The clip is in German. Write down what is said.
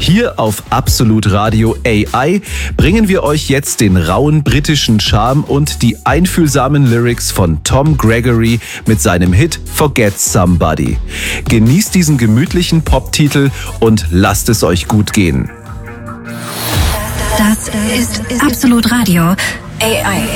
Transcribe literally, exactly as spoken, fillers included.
Hier auf Absolut Radio A I bringen wir euch jetzt den rauen britischen Charme und die einfühlsamen Lyrics von Tom Gregory mit seinem Hit Forget Somebody. Genießt diesen gemütlichen Pop-Titel und lasst es euch gut gehen. Das ist Absolut Radio A I.